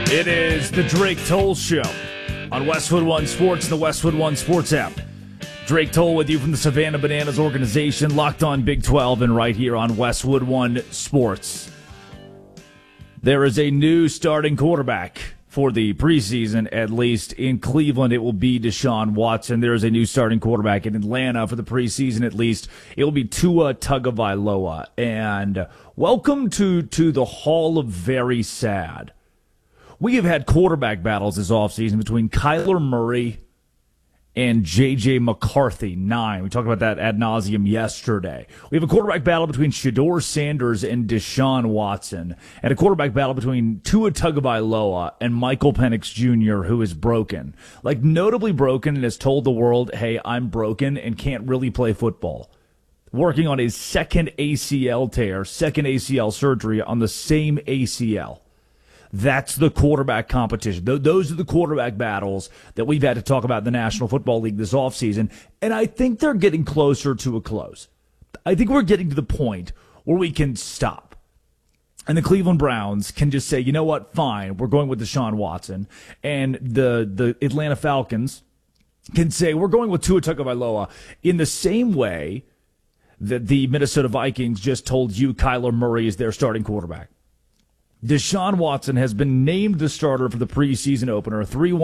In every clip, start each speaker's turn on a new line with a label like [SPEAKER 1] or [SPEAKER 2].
[SPEAKER 1] It is the Drake Toll Show on Westwood One Sports and the Westwood One Sports app. Drake Toll with you from the Savannah Bananas organization, Locked On Big 12, and right here on Westwood One Sports. There is a new starting quarterback for the preseason, at least in Cleveland. It will be Deshaun Watson. There is a new starting quarterback in Atlanta for the preseason, at least. It will be Tua Tagovailoa. And welcome to the Hall of Very Sad. We have had quarterback battles this offseason between Kyler Murray and J.J. McCarthy, 9. We talked about that ad nauseum yesterday. We have a quarterback battle between Shedeur Sanders and Deshaun Watson, and a quarterback battle between Tua Tagovailoa and Michael Penix Jr., who is broken. Like, notably broken, and has told the world, hey, I'm broken and can't really play football. Working on his second ACL tear, second ACL surgery on the same ACL. That's the quarterback competition. Those are the quarterback battles that we've had to talk about in the National Football League this offseason, and I think they're getting closer to a close. I think we're getting to the point where we can stop. And the Cleveland Browns can just say, you know what, fine, we're going with Deshaun Watson. And the Atlanta Falcons can say, we're going with Tua Tagovailoa, in the same way that the Minnesota Vikings just told you Kyler Murray is their starting quarterback. Deshaun Watson has been named the starter for the preseason opener,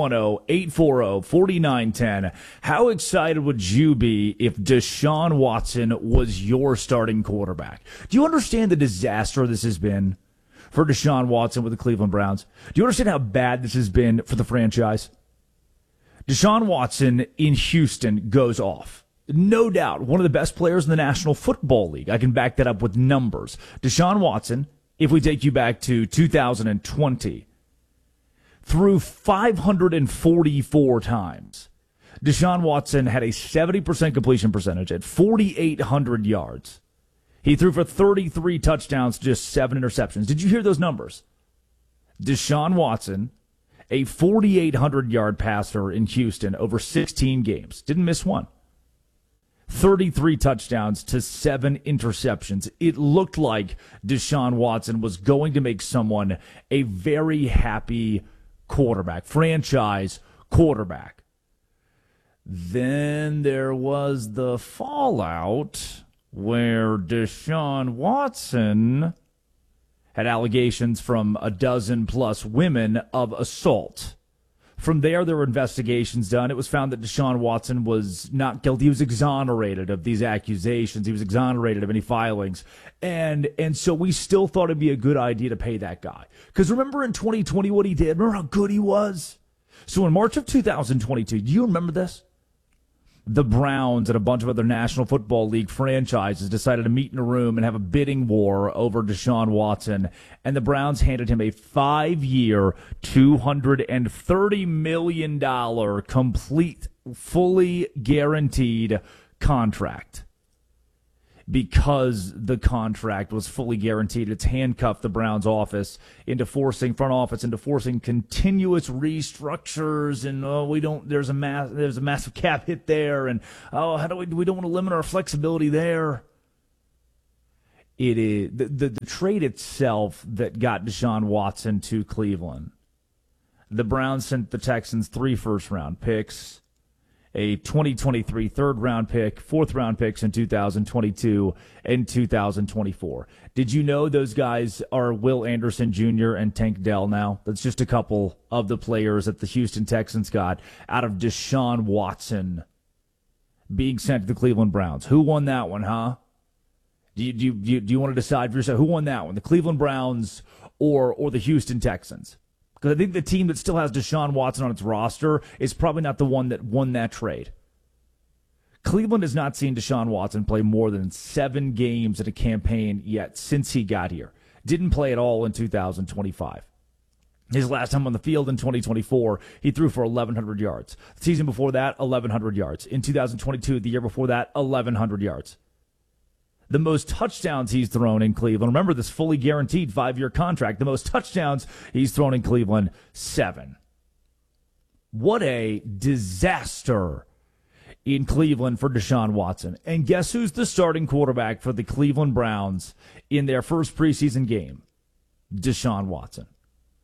[SPEAKER 1] 310-840-4910. How excited would you be if Deshaun Watson was your starting quarterback? Do you understand the disaster this has been for Deshaun Watson with the Cleveland Browns? Do you understand how bad this has been for the franchise? Deshaun Watson in Houston goes off. No doubt, one of the best players in the National Football League. I can back that up with numbers. Deshaun Watson, if we take you back to 2020, threw 544 times. Deshaun Watson had a 70% completion percentage at 4,800 yards. He threw for 33 touchdowns, just 7 interceptions. Did you hear those numbers? Deshaun Watson, a 4,800-yard passer in Houston over 16 games. Didn't miss one. 33 touchdowns to 7 interceptions. It looked like Deshaun Watson was going to make someone a very happy quarterback, franchise quarterback. Then there was the fallout where Deshaun Watson had allegations from a dozen plus women of assault. From there were investigations done. It was found that Deshaun Watson was not guilty. He was exonerated of these accusations. He was exonerated of any filings. And so we still thought it'd be a good idea to pay that guy. Because remember in 2020 what he did? Remember how good he was? So in March of 2022, do you remember this? The Browns and a bunch of other National Football League franchises decided to meet in a room and have a bidding war over Deshaun Watson. And the Browns handed him a 5-year, $230 million complete, fully guaranteed contract. Because the contract was fully guaranteed, it's handcuffed the Browns front office into forcing continuous restructures, and there's a massive cap hit there, and we don't want to limit our flexibility there. It is the trade itself that got Deshaun Watson to Cleveland. The Browns sent the Texans 3 first-round picks, a 2023 third-round pick, fourth-round picks in 2022 and 2024. Did you know those guys are Will Anderson Jr. and Tank Dell now? That's just a couple of the players that the Houston Texans got out of Deshaun Watson being sent to the Cleveland Browns. Who won that one, huh? Do you want to decide for yourself? Who won that one, the Cleveland Browns or the Houston Texans? Because I think the team that still has Deshaun Watson on its roster is probably not the one that won that trade. Cleveland has not seen Deshaun Watson play more than 7 games in a campaign yet since he got here. Didn't play at all in 2025. His last time on the field in 2024, he threw for 1,100 yards. The season before that, 1,100 yards. In 2022, the year before that, 1,100 yards. The most touchdowns he's thrown in Cleveland, remember this fully guaranteed 5-year contract, the most touchdowns he's thrown in Cleveland, 7. What a disaster in Cleveland for Deshaun Watson. And guess who's the starting quarterback for the Cleveland Browns in their first preseason game? Deshaun Watson.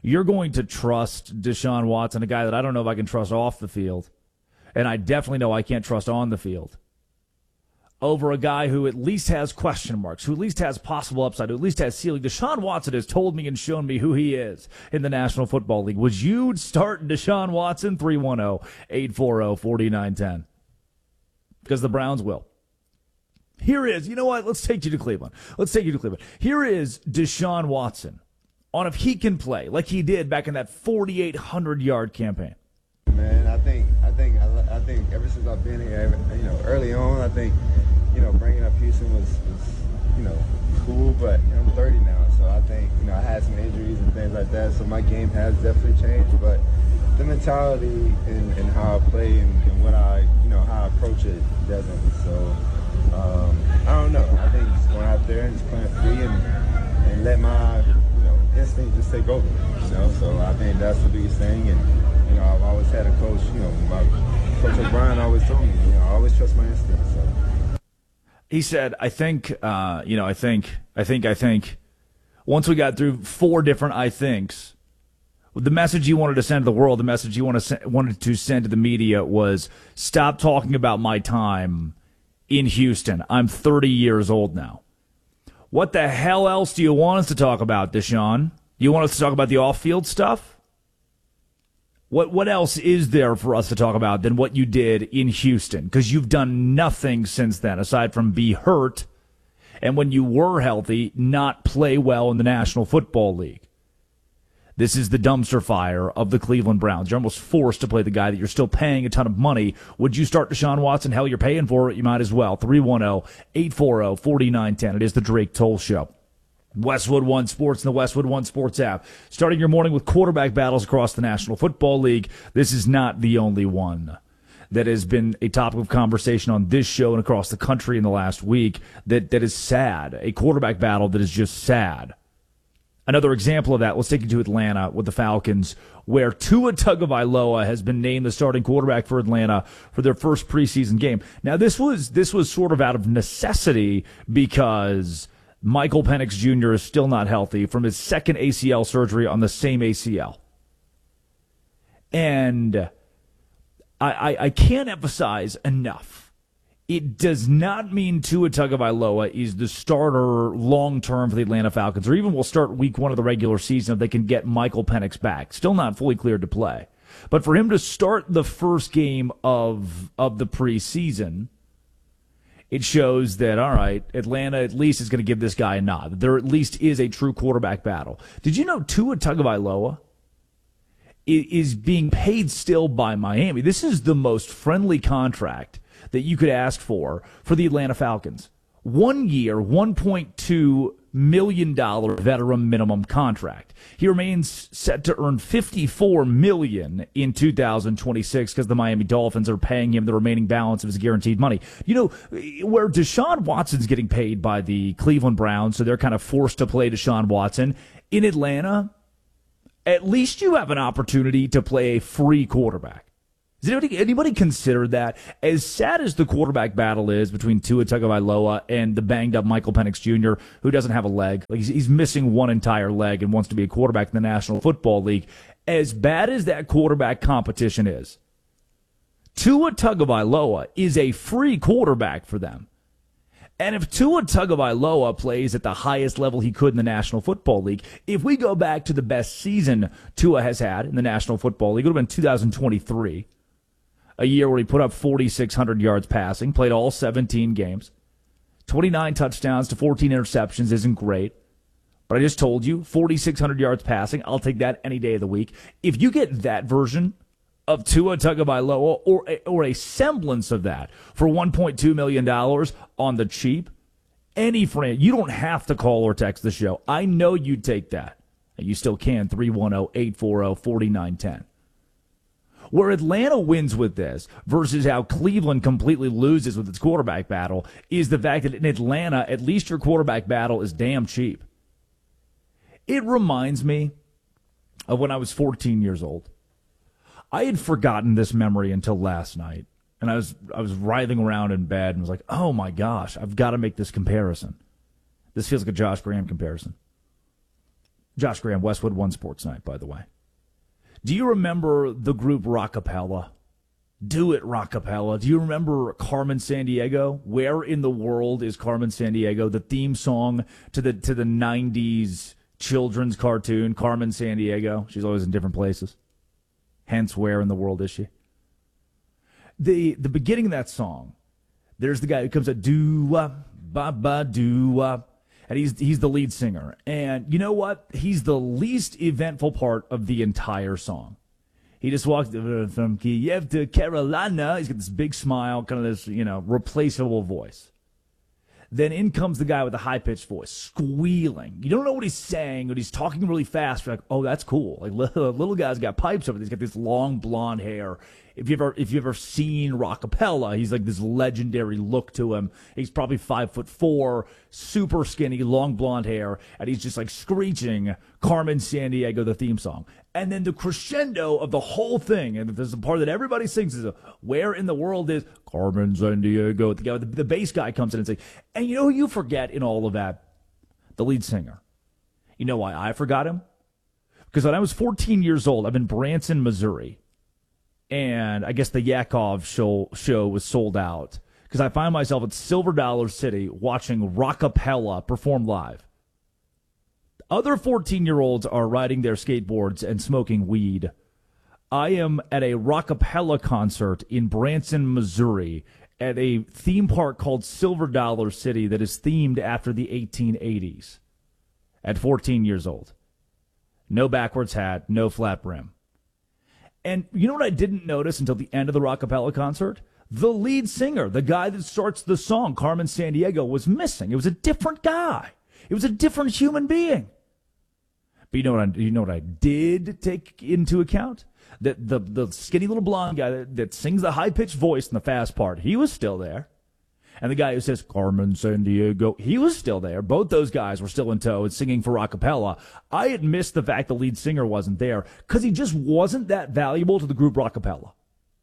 [SPEAKER 1] you're going to trust Deshaun Watson, a guy that I don't know if I can trust off the field, and I definitely know I can't trust on the field, over a guy who at least has question marks, who at least has possible upside, who at least has ceiling. Deshaun Watson has told me and shown me who he is in the National Football League. Would you start Deshaun Watson? 310-840-4910. Because the Browns will. Here is, you know what? Let's take you to Cleveland. Here is Deshaun Watson on if he can play like he did back in that 4,800-yard campaign.
[SPEAKER 2] Man, I think ever since I've been here, early on, I think, bringing up Houston was cool, but I'm 30 now, so I think, I had some injuries and things like that, so my game has definitely changed, but the mentality and how I play and what how I approach it doesn't, so I don't know. I think just going out there and just playing free and let my, instinct just take over, so I think that's the biggest thing, and I've always had a coach, my Coach O'Brien always told me, I always trust my instincts. So.
[SPEAKER 1] He said, I think, once we got through 4 different I thinks, the message you wanted to send to the world, the message you wanted to send to the media was, stop talking about my time in Houston. I'm 30 years old now. What the hell else do you want us to talk about, Deshaun? You want us to talk about the off-field stuff? What else is there for us to talk about than what you did in Houston? Because you've done nothing since then, aside from be hurt, and when you were healthy, not play well in the National Football League. This is the dumpster fire of the Cleveland Browns. You're almost forced to play the guy that you're still paying a ton of money. Would you start Deshaun Watson? Hell, you're paying for it. You might as well. 310-840-4910. It is the Drake Toll Show. Westwood One Sports and the Westwood One Sports app. Starting your morning with quarterback battles across the National Football League. This is not the only one that has been a topic of conversation on this show and across the country in the last week that is sad. A quarterback battle that is just sad. Another example of that, let's take you to Atlanta with the Falcons, where Tua Tagovailoa has been named the starting quarterback for Atlanta for their first preseason game. Now, this was sort of out of necessity because Michael Penix Jr. is still not healthy from his second ACL surgery on the same ACL. And I can't emphasize enough. It does not mean Tua Tagovailoa is the starter long-term for the Atlanta Falcons, or even will start week 1 of the regular season if they can get Michael Penix back. Still not fully cleared to play. But for him to start the first game of the preseason, it shows that, all right, Atlanta at least is going to give this guy a nod. There at least is a true quarterback battle. Did you know Tua Tagovailoa is being paid still by Miami? This is the most friendly contract that you could ask for the Atlanta Falcons. 1 year, $1.2 million veteran minimum contract. He remains set to earn $54 million in 2026 because the Miami Dolphins are paying him the remaining balance of his guaranteed money. You know, where Deshaun Watson's getting paid by the Cleveland Browns, so they're kind of forced to play Deshaun Watson. In Atlanta, at least you have an opportunity to play a free quarterback. Does anybody consider that? As sad as the quarterback battle is between Tua Tagovailoa and the banged-up Michael Penix Jr., who doesn't have a leg, like he's missing one entire leg and wants to be a quarterback in the National Football League, as bad as that quarterback competition is, Tua Tagovailoa is a free quarterback for them. And if Tua Tagovailoa plays at the highest level he could in the National Football League, if we go back to the best season Tua has had in the National Football League, it would have been 2023. A year where he put up 4,600 yards passing, played all 17 games. 29 touchdowns to 14 interceptions isn't great. But I just told you, 4,600 yards passing, I'll take that any day of the week. If you get that version of Tua Tagovailoa or a semblance of that for $1.2 million on the cheap, any friend, you don't have to call or text the show. I know you'd take that. And you still can, 310-840-4910. Where Atlanta wins with this versus how Cleveland completely loses with its quarterback battle is the fact that in Atlanta, at least your quarterback battle is damn cheap. It reminds me of when I was 14 years old. I had forgotten this memory until last night, and I was writhing around in bed and was like, oh my gosh, I've got to make this comparison. This feels like a Josh Graham comparison. Josh Graham, Westwood One Sports Night, by the way. Do you remember the group Rockapella? Do It Rockapella. Do you remember Carmen Sandiego? Where in the world is Carmen Sandiego? The theme song to the 90s children's cartoon, Carmen Sandiego. She's always in different places. Hence, where in the world is she? The beginning of that song, there's the guy who comes at doo-wah, ba-ba, doo-wah, and he's the lead singer. And you know what? He's the least eventful part of the entire song. He just walks from Kiev to Carolina. He's got this big smile, kind of this, replaceable voice. Then in comes the guy with the high-pitched voice, squealing. You don't know what he's saying, but he's talking really fast. You're like, oh, that's cool. Like, little guy's got pipes over there. He's got this long blonde hair. If you've ever seen Rockapella, he's like this legendary look to him. He's probably 5'4", super skinny, long blonde hair, and he's just like screeching Carmen Sandiego, the theme song. And then the crescendo of the whole thing, and there's the part that everybody sings, is where in the world is Carmen Sandiego? The bass guy comes in and says, and you know who you forget in all of that? The lead singer. You know why I forgot him? Because when I was 14 years old, I'm in Branson, Missouri. And I guess the Yakov show was sold out because I find myself at Silver Dollar City watching Rockapella perform live. Other 14-year-olds are riding their skateboards and smoking weed. I am at a Rockapella concert in Branson, Missouri, at a theme park called Silver Dollar City that is themed after the 1880s. At 14 years old. No backwards hat, no flat brim. And you know what I didn't notice until the end of the Rockapella concert? The lead singer, the guy that starts the song, Carmen Sandiego, was missing. It was a different guy. It was a different human being. But you know what I did take into account? That the skinny little blonde guy that sings the high-pitched voice in the fast part, he was still there. And the guy who says, Carmen Sandiego, he was still there. Both those guys were still in tow and singing for Rockapella. I had missed the fact the lead singer wasn't there because he just wasn't that valuable to the group Rockapella.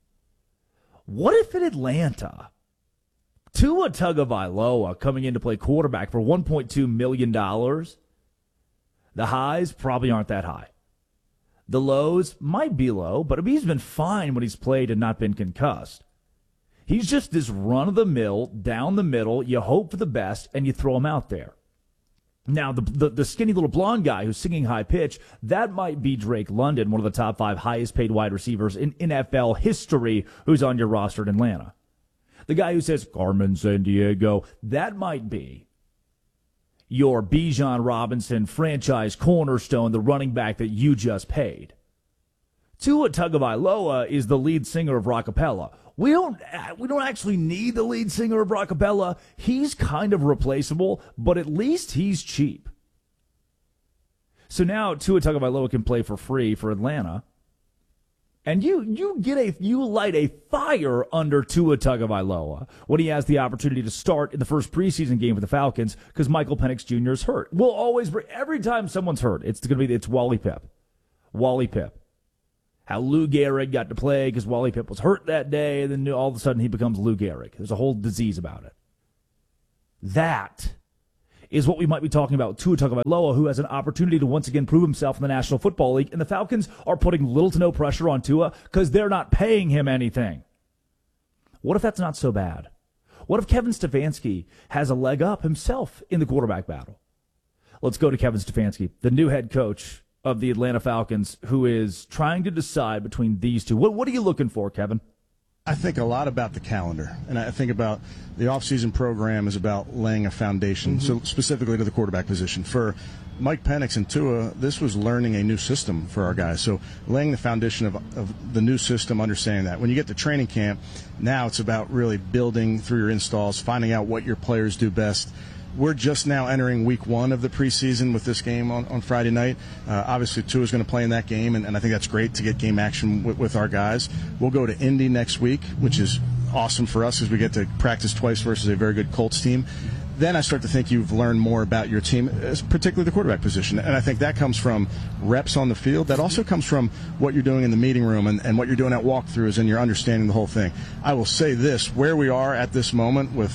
[SPEAKER 1] What if in Atlanta, Tua Tagovailoa coming in to play quarterback for $1.2 million? The highs probably aren't that high. The lows might be low, but he's been fine when he's played and not been concussed. He's just this run-of-the-mill, down the middle, you hope for the best, and you throw him out there. Now, the skinny little blonde guy who's singing high pitch, that might be Drake London, one of the top 5 highest-paid wide receivers in NFL history who's on your roster in Atlanta. The guy who says, Carmen Sandiego, that might be your Bijan Robinson franchise cornerstone, the running back that you just paid. Tua Tagovailoa is the lead singer of Rockapella. We don't actually need the lead singer of Rockapella. He's kind of replaceable, but at least he's cheap. So now Tua Tagovailoa can play for free for Atlanta. And you light a fire under Tua Tagovailoa when he has the opportunity to start in the first preseason game for the Falcons because Michael Penix Jr. is hurt. We'll always every time someone's hurt, it's Wally Pipp. Wally Pipp. How Lou Gehrig got to play because Wally Pipp was hurt that day, and then all of a sudden he becomes Lou Gehrig. There's a whole disease about it. That is what we might be talking about. Tua Tagovailoa, who has an opportunity to once again prove himself in the National Football League, and the Falcons are putting little to no pressure on Tua because they're not paying him anything. What if that's not so bad? What if Kevin Stefanski has a leg up himself in the quarterback battle? Let's go to Kevin Stefanski, the new head coach of the Atlanta Falcons, who is trying to decide between these two. What are you looking for, Kevin?
[SPEAKER 3] I think a lot about the calendar, and I think about the offseason program is about laying a foundation, so specifically to the quarterback position. For Mike Penix and Tua, this was learning a new system for our guys, so laying the foundation of the new system, understanding that. When you get to training camp, now it's about really building through your installs, finding out what your players do best. We're just now entering week 1 of the preseason with this game on Friday night. Obviously, Tua's going to play in that game, and I think that's great to get game action with our guys. We'll go to Indy next week, which is awesome for us because we get to practice twice versus a very good Colts team. Then I start to think you've learned more about your team, particularly the quarterback position. And I think that comes from reps on the field. That also comes from what you're doing in the meeting room and what you're doing at walkthroughs and you're understanding the whole thing. I will say this, where we are at this moment with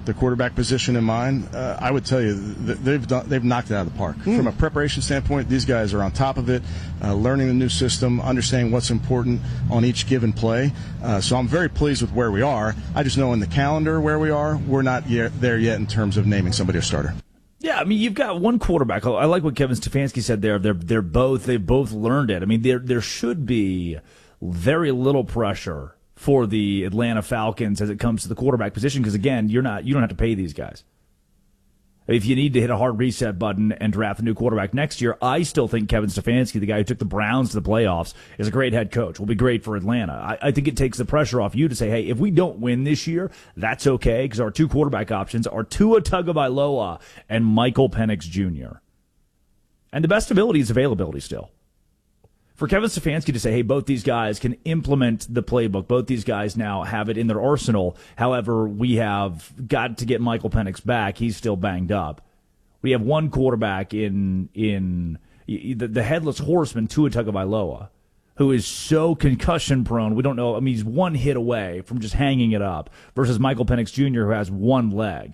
[SPEAKER 3] the quarterback position in mind, I would tell you that they've knocked it out of the park. From a preparation standpoint, these guys are on top of it, learning the new system, understanding what's important on each given play. So I'm very pleased with where we are. I just know in the calendar where we are, we're not there yet in terms of naming somebody a starter.
[SPEAKER 1] Yeah, I mean, you've got one quarterback. I like what Kevin Stefanski said there. They've both learned it. I mean, there should be very little pressure for the Atlanta Falcons as it comes to the quarterback position, because again, you don't have to pay these guys. If you need to hit a hard reset button and draft a new quarterback next year, I still think Kevin Stefanski, the guy who took the Browns to the playoffs, is a great head coach. Will be great for Atlanta. I think it takes the pressure off you to say, hey, if we don't win this year, that's okay, because our two quarterback options are Tua Tagovailoa and Michael Penix Jr. And the best ability is availability still. For Kevin Stefanski to say, hey, both these guys can implement the playbook. Both these guys now have it in their arsenal. However, we have got to get Michael Penix back. He's still banged up. We have one quarterback in the headless horseman, Tua Tagovailoa, who is so concussion prone. We don't know. I mean, he's one hit away from just hanging it up versus Michael Penix Jr., who has one leg.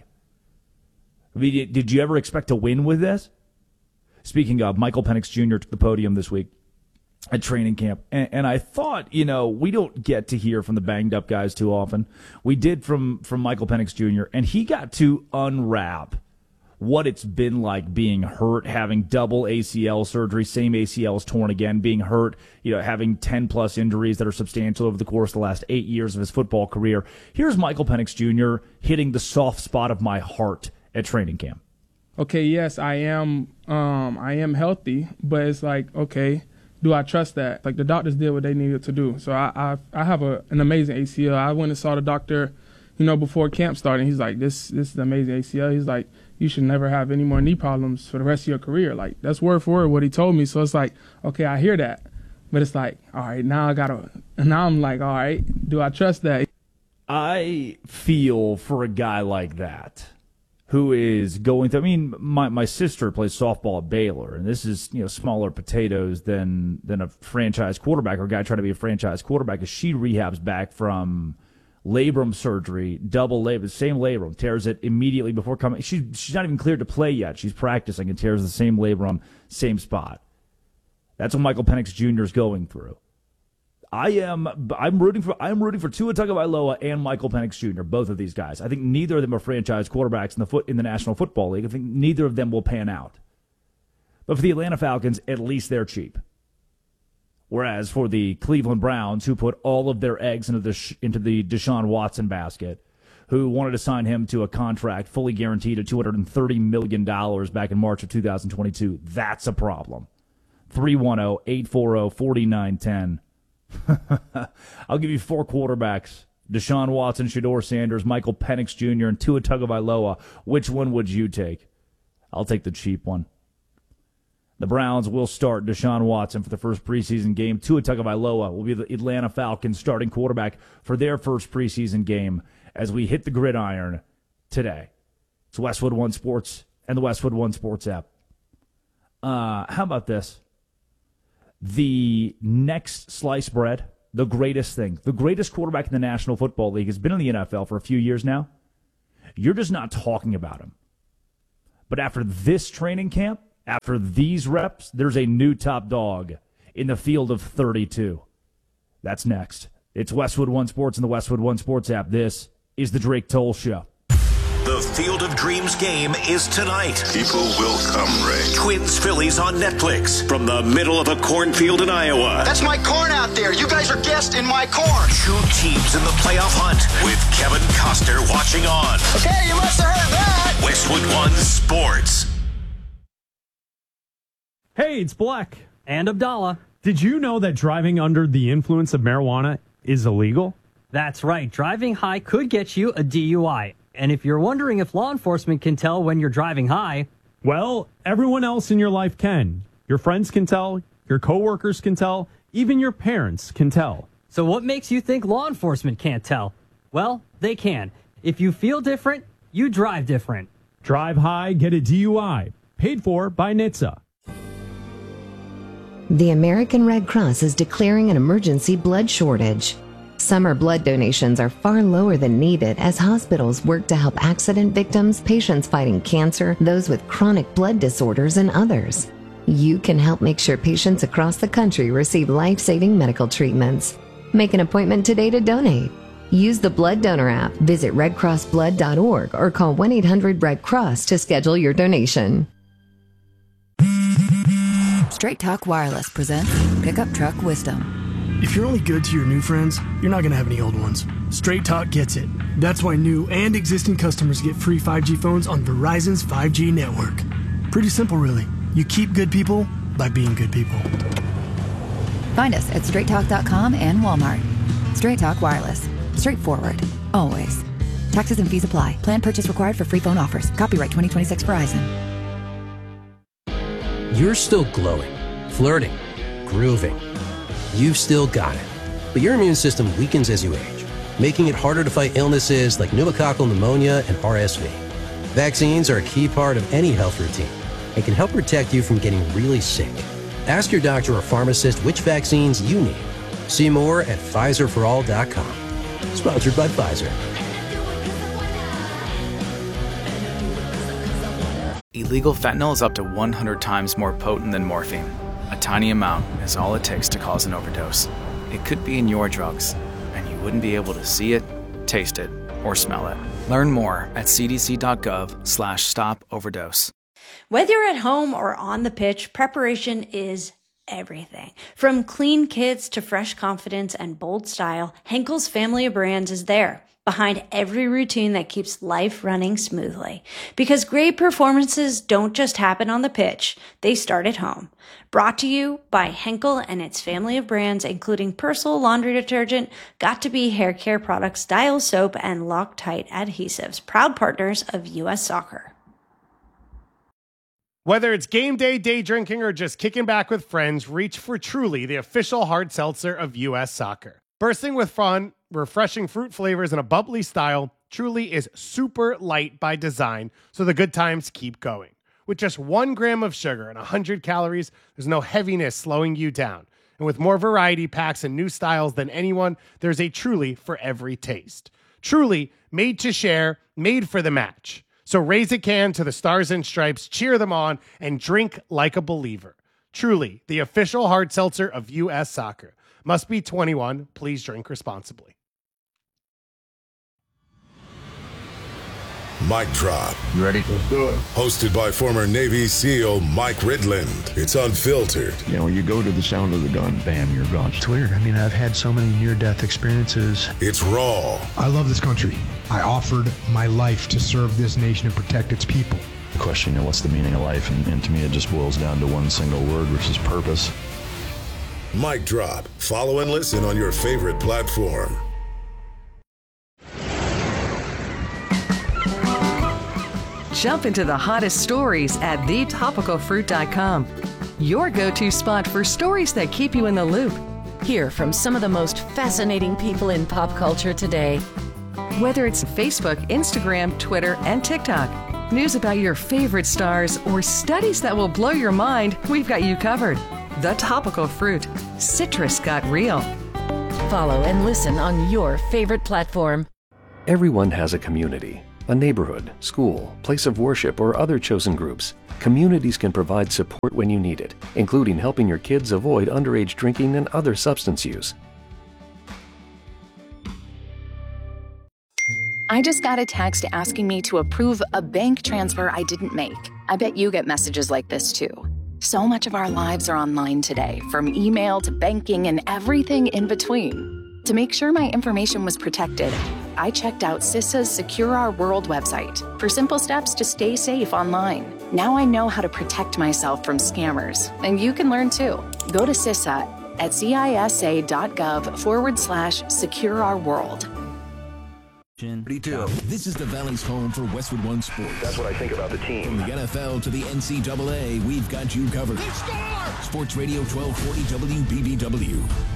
[SPEAKER 1] I mean, did you ever expect to win with this? Speaking of, Michael Penix Jr. took the podium this week at training camp. And I thought, we don't get to hear from the banged up guys too often. We did from Michael Penix Jr., and he got to unwrap what it's been like being hurt, having double ACL surgery, same ACL is torn again, being hurt, having 10-plus injuries that are substantial over the course of the last 8 years of his football career. Here's Michael Penix Jr. hitting the soft spot of my heart at training camp.
[SPEAKER 4] Okay, yes, I am healthy, but it's like, okay, do I trust that? Like, the doctors did what they needed to do. So I have an amazing ACL. I went and saw the doctor, before camp started. He's like, this is an amazing ACL. He's like, you should never have any more knee problems for the rest of your career. Like, that's word for word what he told me. So it's like, okay, I hear that. But it's like, all right, now I'm like, all right, do I trust that?
[SPEAKER 1] I feel for a guy like that who is going through, I mean, my sister plays softball at Baylor, and this is, smaller potatoes than a franchise quarterback or a guy trying to be a franchise quarterback, as she rehabs back from labrum surgery, double labrum, same labrum, tears it immediately before coming. She's not even cleared to play yet. She's practicing and tears the same labrum, same spot. That's what Michael Penix Jr. is going through. I'm rooting for Tua Tagovailoa and Michael Penix Jr., both of these guys. I think neither of them are franchise quarterbacks in the National Football League. I think neither of them will pan out. But for the Atlanta Falcons, at least they're cheap. Whereas for the Cleveland Browns, who put all of their eggs into the Deshaun Watson basket, who wanted to sign him to a contract fully guaranteed at $230 million back in March of 2022, that's a problem. 310-840-4910. I'll give you four quarterbacks: Deshaun Watson, Shedeur Sanders, Michael Penix Jr., and Tua Tagovailoa. Which one would you take? I'll take the cheap one. The Browns will start Deshaun Watson for the first preseason game. Tua Tagovailoa will be the Atlanta Falcons starting quarterback for their first preseason game as we hit the gridiron today. It's Westwood One Sports and the Westwood One Sports app. How about this? The next sliced bread, the greatest thing, the greatest quarterback in the National Football League has been in the NFL for a few years now. You're just not talking about him. But after this training camp, after these reps, there's a new top dog in the field of 32. That's next. It's Westwood One Sports and the Westwood One Sports app. This is the Drake Toll Show.
[SPEAKER 5] The Field of Dreams game is tonight.
[SPEAKER 6] People will come, Ray.
[SPEAKER 5] Twins-Phillies on Netflix from the middle of a cornfield in Iowa.
[SPEAKER 7] That's my corn out there. You guys are guests in my corn.
[SPEAKER 5] Two teams in the playoff hunt with Kevin Costner watching on.
[SPEAKER 7] Okay, you must have heard that.
[SPEAKER 5] Westwood One Sports.
[SPEAKER 8] Hey, it's Black.
[SPEAKER 9] And Abdallah.
[SPEAKER 8] Did you know that driving under the influence of marijuana is illegal?
[SPEAKER 9] That's right. Driving high could get you a DUI. And if you're wondering if law enforcement can tell when you're driving high,
[SPEAKER 8] well, everyone else in your life can. Your friends can tell, your coworkers can tell, even your parents can tell.
[SPEAKER 9] So what makes you think law enforcement can't tell? Well, they can. If you feel different, you drive different.
[SPEAKER 8] Drive high, get a DUI. Paid for by NHTSA.
[SPEAKER 10] The American Red Cross is declaring an emergency blood shortage.
[SPEAKER 6] Summer blood donations are far lower than needed as hospitals work to help accident victims, patients fighting cancer, those with chronic blood disorders, and others. You can help make sure patients across the country receive life-saving medical treatments. Make an appointment today to donate. Use the Blood Donor app, visit redcrossblood.org, or call 1-800-RED-CROSS to schedule your donation.
[SPEAKER 10] Straight Talk Wireless presents Pickup Truck Wisdom.
[SPEAKER 11] If you're only good to your new friends, you're not going to have any old ones. Straight Talk gets it. That's why new and existing customers get free 5G phones on Verizon's 5G network. Pretty simple, really. You keep good people by being good people.
[SPEAKER 10] Find us at straighttalk.com and Walmart. Straight Talk Wireless. Straightforward. Always. Taxes and fees apply. Plan purchase required for free phone offers. Copyright 2026 Verizon.
[SPEAKER 12] You're still glowing, flirting, grooving. You've still got it. But your immune system weakens as you age, making it harder to fight illnesses like pneumococcal pneumonia and RSV. Vaccines are a key part of any health routine and can help protect you from getting really sick. Ask your doctor or pharmacist which vaccines you need. See more at PfizerForAll.com. Sponsored by Pfizer.
[SPEAKER 13] Illegal fentanyl is up to 100 times more potent than morphine. A tiny amount is all it takes to cause an overdose. It could be in your drugs, and you wouldn't be able to see it, taste it, or smell it. Learn more at cdc.gov/stop-overdose.
[SPEAKER 14] Whether you're at home or on the pitch, preparation is everything. From clean kits to fresh confidence and bold style, Henkel's family of brands is there, behind every routine that keeps life running smoothly. Because great performances don't just happen on the pitch, they start at home. Brought to you by Henkel and its family of brands, including Persil laundry detergent, Got2b hair care products, Dial soap, and Loctite adhesives, proud partners of U.S. Soccer.
[SPEAKER 15] Whether it's game day, day drinking, or just kicking back with friends, reach for Truly, the official hard seltzer of U.S. Soccer. Bursting with fun, refreshing fruit flavors, and a bubbly style, Truly is super light by design, so the good times keep going. With just 1 gram of sugar and 100 calories, there's no heaviness slowing you down. And with more variety packs and new styles than anyone, there's a Truly for every taste. Truly, made to share, made for the match. So raise a can to the Stars and Stripes, cheer them on, and drink like a believer. Truly, the official hard seltzer of U.S. Soccer. Must be 21. Please drink responsibly.
[SPEAKER 16] Mic Drop.
[SPEAKER 17] You ready? Let's do it.
[SPEAKER 16] Hosted by former Navy SEAL Mike Ridland. It's unfiltered.
[SPEAKER 17] You know, you go to the sound of the gun, bam, you're gone.
[SPEAKER 18] It's weird. I mean, I've had so many near-death experiences.
[SPEAKER 16] It's raw.
[SPEAKER 19] I love this country. I offered my life to serve this nation and protect its people.
[SPEAKER 18] The question, you know, what's the meaning of life? And to me, it just boils down to one single word, which is purpose.
[SPEAKER 16] Mic Drop. Follow and listen on your favorite platform.
[SPEAKER 20] Jump into the hottest stories at thetopicalfruit.com. Your go-to spot for stories that keep you in the loop.
[SPEAKER 21] Hear from some of the most fascinating people in pop culture today.
[SPEAKER 20] Whether it's Facebook, Instagram, Twitter, and TikTok, news about your favorite stars, or studies that will blow your mind, we've got you covered. The Topical Fruit. Citrus got real.
[SPEAKER 21] Follow and listen on your favorite platform.
[SPEAKER 22] Everyone has a community, a neighborhood, school, place of worship, or other chosen groups. Communities can provide support when you need it, including helping your kids avoid underage drinking and other substance use.
[SPEAKER 23] I just got a text asking me to approve a bank transfer I didn't make. I bet you get messages like this too. So much of our lives are online today, from email to banking and everything in between. To make sure my information was protected, I checked out CISA's Secure Our World website for simple steps to stay safe online. Now I know how to protect myself from scammers, and you can learn too. Go to CISA at cisa.gov/Secure Our World.
[SPEAKER 24] This is the Valley's home for Westwood One Sports.
[SPEAKER 25] That's what I think about the team.
[SPEAKER 24] From the NFL to the NCAA, we've got you covered. Sports Radio 1240 WBBW.